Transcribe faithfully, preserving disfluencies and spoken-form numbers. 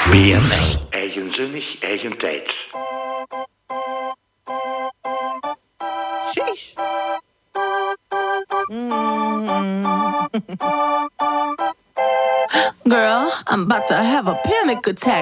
B N L. Eigenzinnig, eigentijds. Sheesh. Mm. Girl, I'm about to have a panic attack.